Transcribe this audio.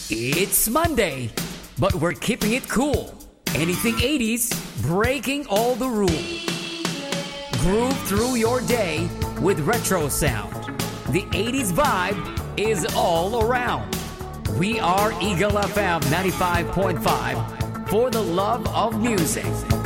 It's Monday, but we're keeping it cool. Anything 80s, breaking all the rules. Groove through your day with retro sound. The 80s vibe is all around. We are Eagle FM 95.5 for the love of music.